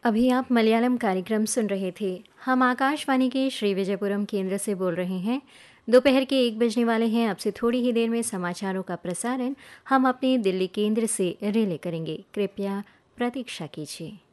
अभी आप मलयालम कार्यक्रम सुन रहे थे। हम आकाशवाणी के श्री विजयपुरम केंद्र से बोल रहे हैं। दोपहर के 1 बजने वाले हैं। अब से थोड़ी ही देर में समाचारों का प्रसारण हम अपने दिल्ली केंद्र से रिले करेंगे। कृपया प्रतीक्षा कीजिए।